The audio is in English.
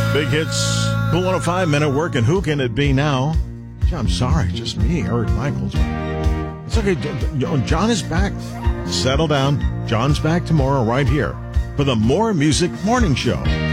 Big hits, Cool 105 Minute Work, and who can it be now? Gee, I'm sorry, just me, Eric Michaels. It's okay, John is back. Settle down. John's back tomorrow right here for the More Music Morning Show.